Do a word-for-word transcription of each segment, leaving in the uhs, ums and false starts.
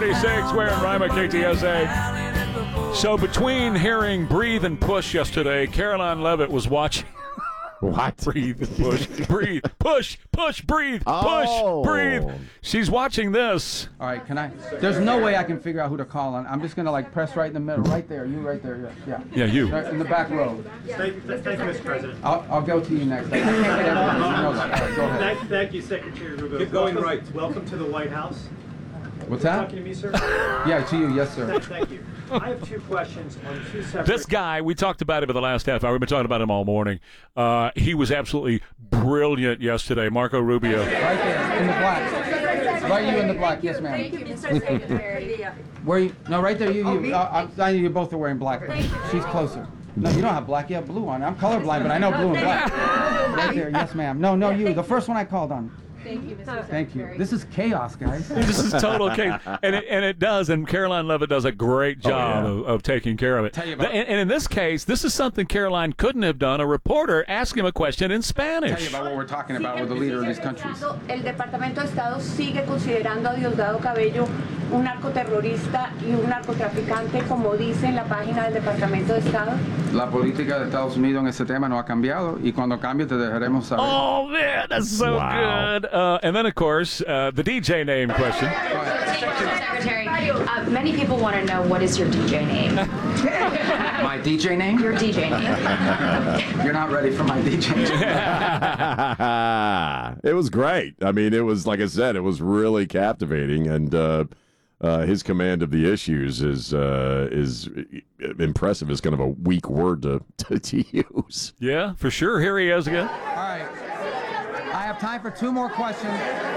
thirty-six. We're in Rima, K T S A. So between hearing Breathe and Push yesterday, Caroline Levitt was watching. What? Breathe and push. Breathe. Push. Push. Breathe. Oh. Push. Breathe. She's watching this. All right, can I? There's no way I can figure out who to call on. I'm just going to, like, press right in the middle. Right there. You right there. Yeah. Yeah, yeah you. Right in the back row. Thank, thank you, Mister President. I'll, I'll go to you next. I can't get everything. You know that. All right, go ahead. Thank, thank you, Secretary Rubio. Keep going welcome, right. Welcome to the White House. What's that? Talking to me, sir? Yeah, to you. Yes, sir. Thank, thank you. I have two questions on two separate... This guy, we talked about him for the last half hour. We've been talking about him all morning. Uh, he was absolutely brilliant yesterday. Marco Rubio. Right there, in the black. Right you in the black. Yes, ma'am. Thank you, Mister Secretary. Where you? No, right there. You. you uh, I, I, you both are wearing black. She's closer. No, you don't have black. You have blue on. I'm colorblind, but I know blue and black. Right there. Yes, ma'am. No, no, you. The first one I called on. Thank you, Mister Thank you. This is chaos, guys. This is total chaos. And it, and it does, and Caroline Levitt does a great job Oh, yeah. of, of taking care of it. Tell you about- and, and in this case, this is something Caroline couldn't have done. A reporter asked him a question in Spanish. Tell you about what we're talking about with the leader of these countries. El Departamento de Estado sigue considerando a Diosdado Cabello un narcoterrorista y un narcotraficante, como dice en la página del Departamento de Estado. La política de Estados Unidos en ese tema no ha cambiado y cuando cambie te dejaremos saber. Oh, man, that's so Wow. good. Uh, and then, of course, uh, the D J name question. Secretary, uh, many people want to know, what is your D J name? My D J name? Your D J name. You're not ready for my D J name. It was great. I mean, it was, like I said, it was really captivating, and uh, uh, his command of the issues is uh, is impressive. Is kind of a weak word to, to, to use. Yeah, for sure. Here he is again. All right. I have time for two more questions.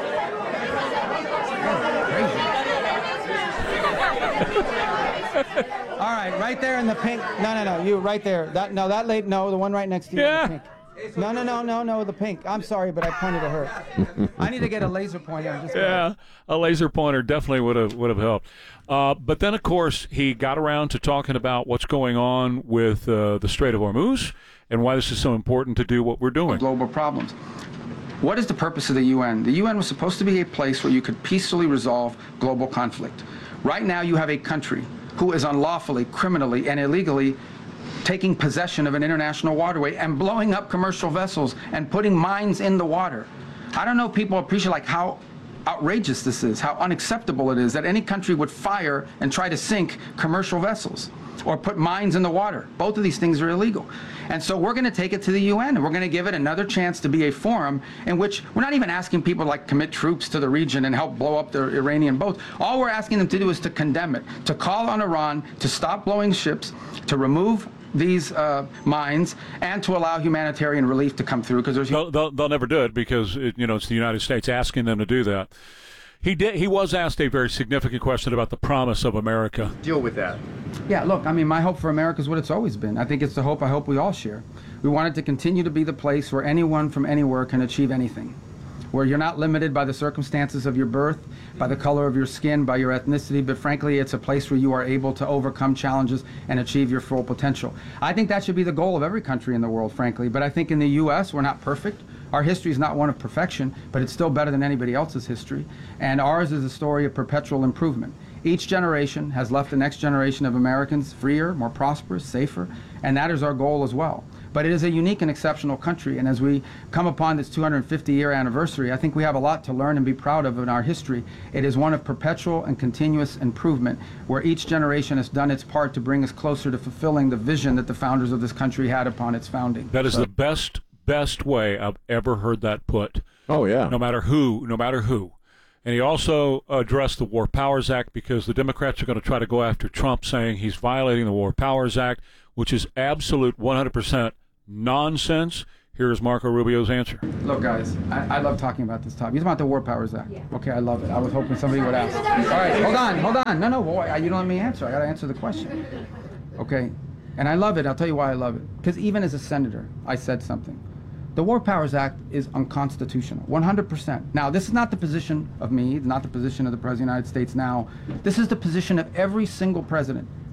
All right, right there in the pink. No, no, no, you right there. That no, that late. No, the one right next to you. Yeah. In the pink. No, no, no, no, no, the pink. I'm sorry, but I pointed at her. I need to get a laser pointer. I'm just Yeah, a laser pointer definitely would have would have helped. Uh, but then, of course, he got around to talking about what's going on with uh, the Strait of Hormuz and why this is so important to do what we're doing. global problems. What is the purpose of the U N? The U N was supposed to be a place where you could peacefully resolve global conflict. Right now, you have a country who is unlawfully, criminally, and illegally taking possession of an international waterway and blowing up commercial vessels and putting mines in the water. I don't know if people appreciate like how outrageous this is, how unacceptable it is that any country would fire and try to sink commercial vessels or put mines in the water. Both of these things are illegal. And so we're going to take it to the U N, and we're going to give it another chance to be a forum in which we're not even asking people to like commit troops to the region and help blow up the Iranian boats. All we're asking them to do is to condemn it, to call on Iran to stop blowing ships, to remove these uh, mines, and to allow humanitarian relief to come through. Because there's They'll, they'll, they'll never do it because it, you know it's the United States asking them to do that. He did. He was asked a very significant question about the promise of America. Deal with that. Yeah, look, I mean, my hope for America is what it's always been. I think it's the hope I hope we all share. We want it to continue to be the place where anyone from anywhere can achieve anything, where you're not limited by the circumstances of your birth, by the color of your skin, by your ethnicity, but frankly, it's a place where you are able to overcome challenges and achieve your full potential. I think that should be the goal of every country in the world, frankly, but I think in the U S, we're not perfect. Our history is not one of perfection, but it's still better than anybody else's history, and ours is a story of perpetual improvement. Each generation has left the next generation of Americans freer, more prosperous, safer, and that is our goal as well. But it is a unique and exceptional country, and as we come upon this two hundred fifty year anniversary, I think we have a lot to learn and be proud of in our history. It is one of perpetual and continuous improvement, where each generation has done its part to bring us closer to fulfilling the vision that the founders of this country had upon its founding. That is the best best way I've ever heard that put. Oh, yeah. No matter who, no matter who. And he also addressed the War Powers Act because the Democrats are going to try to go after Trump, saying he's violating the War Powers Act, which is absolute one hundred percent nonsense. Here's Marco Rubio's answer. Look, guys, I, I love talking about this topic. He's about the War Powers Act. Yeah. Okay, I love it. I was hoping somebody would ask. All right, hold on, hold on. No, no, boy, you don't let me answer. I got to answer the question. Okay, and I love it. I'll tell you why I love it. Because even as a senator, I said something. The War Powers Act is unconstitutional, one hundred percent. Now, this is not the position of me, not the position of the President of the United States now. This is the position of every single president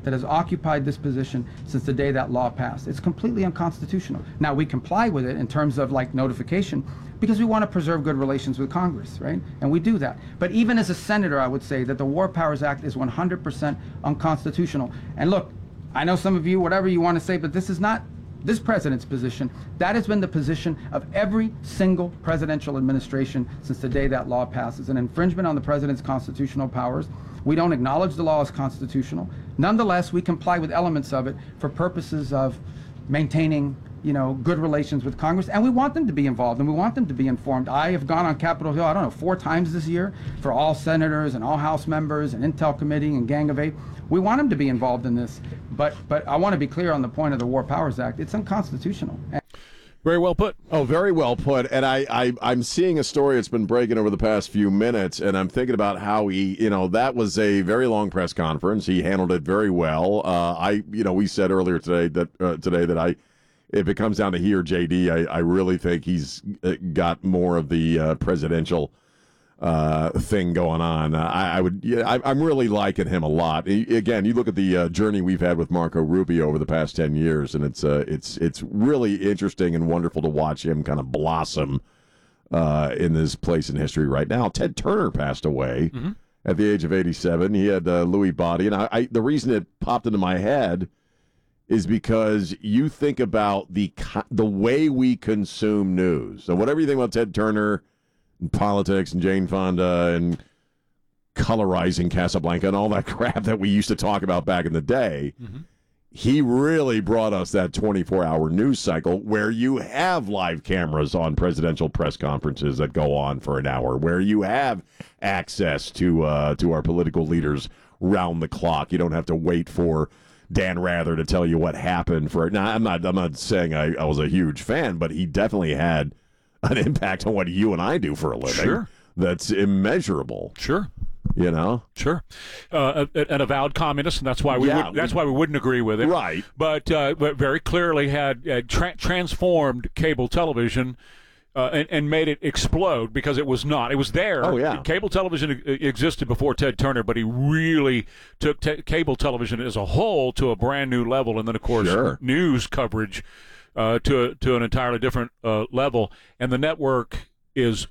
that has occupied this position since the day that law passed. It's completely unconstitutional. Now, we comply with it in terms of like notification because we want to preserve good relations with Congress, right? And we do that. But even as a senator, I would say that the War Powers Act is one hundred percent unconstitutional. And look, I know some of you, whatever you want to say, but this is not this president's position. That has been the position of every single presidential administration since the day that law passes. An infringement on the president's constitutional powers. We don't acknowledge the law as constitutional. Nonetheless, we comply with elements of it for purposes of maintaining, you know, good relations with Congress, and we want them to be involved, and we want them to be informed. I have gone on Capitol Hill, I don't know, four times this year for all senators and all House members and Intel Committee and Gang of Eight. We want them to be involved in this, but but I want to be clear on the point of the War Powers Act. It's unconstitutional. Very well put. Oh, very well put. And I, I, I'm seeing a story that's been breaking over the past few minutes, and I'm thinking about how he, you know, that was a very long press conference. He handled it very well. Uh, I, you know, we said earlier today that uh, today that I, if it comes down to he or J D, I, I really think he's got more of the uh, presidential uh, thing going on. Uh, I, I would, yeah, I, I'm really liking him a lot. He, again, you look at the uh, journey we've had with Marco Rubio over the past ten years, and it's uh, it's it's really interesting and wonderful to watch him kind of blossom uh, in this place in history right now. Ted Turner passed away mm-hmm. at the age of eighty-seven. He had uh, Lewy body, and I, I the reason it popped into my head is because you think about the the way we consume news. So whatever you think about Ted Turner and politics and Jane Fonda and colorizing Casablanca and all that crap that we used to talk about back in the day, mm-hmm. he really brought us that twenty-four hour news cycle where you have live cameras on presidential press conferences that go on for an hour, where you have access to uh, to our political leaders round the clock. You don't have to wait for Dan Rather to tell you what happened. For now, I'm not I'm not saying I, I was a huge fan, but he definitely had an impact on what you and I do for a living. Sure. That's immeasurable. Sure. You know, sure, uh, an avowed communist, and that's why we yeah, would, that's why we wouldn't agree with it, right? But uh, but very clearly had, had tra- transformed cable television uh, and, and made it explode because it was not. It was there. Oh yeah, cable television existed before Ted Turner, but he really took te- cable television as a whole to a brand new level, and then of course sure. news coverage uh, to to an entirely different uh, level, and the network is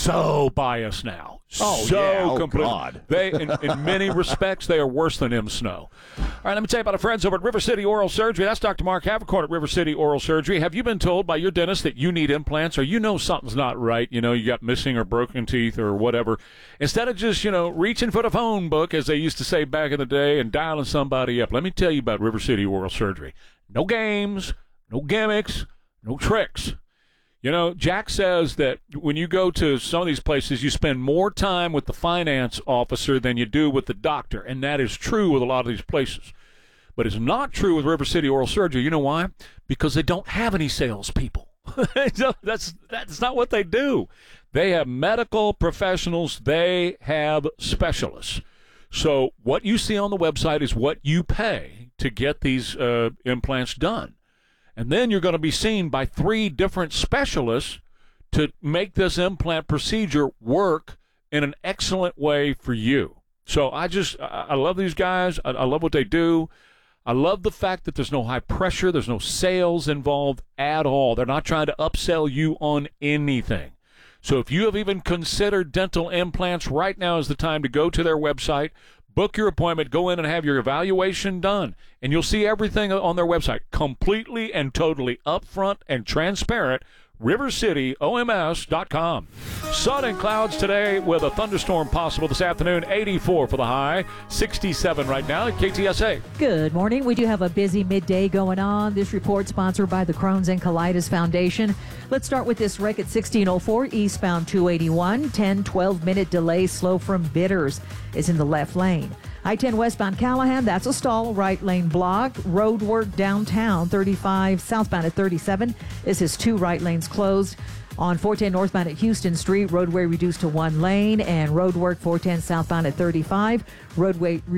so biased now. Oh, so yeah. Oh, completely. God. They, in, in many respects, they are worse than M. Snow. All right, let me tell you about our friends over at River City Oral Surgery. That's Doctor Mark Havercorn at River City Oral Surgery. Have you been told by your dentist that you need implants, or you know something's not right? You know, you got missing or broken teeth or whatever. Instead of just, you know, reaching for the phone book, as they used to say back in the day, and dialing somebody up, let me tell you about River City Oral Surgery. No games, no gimmicks, no tricks. You know, Jack says that when you go to some of these places, you spend more time with the finance officer than you do with the doctor, and that is true with a lot of these places. But it's not true with River City Oral Surgery. You know why? Because they don't have any salespeople. that's, that's not what they do. They have medical professionals. They have specialists. So what you see on the website is what you pay to get these uh, implants done. And then you're going to be seen by three different specialists to make this implant procedure work in an excellent way for you. So I just, I love these guys. I, I love what they do. I love the fact that there's no high pressure. There's no sales involved at all. They're not trying to upsell you on anything. So if you have even considered dental implants, right now is the time to go to their website, book your appointment, go in and have your evaluation done, and you'll see everything on their website, completely and totally upfront and transparent. river city O M S dot com. Sun and clouds today with a thunderstorm possible this afternoon. eighty-four for the high, sixty-seven right now at K T S A. Good morning. We do have a busy midday going on. This report sponsored by the Crohn's and Colitis Foundation. Let's start with this wreck at sixteen oh four eastbound two eighty-one. ten, twelve minute delay slow from Bitters is in the left lane. I ten westbound Callahan, that's a stall, right lane blocked. Road work downtown, thirty-five southbound at thirty-seven. This is two right lanes closed. On four ten northbound at Houston Street, roadway reduced to one lane, and road work four ten southbound at thirty-five. Roadway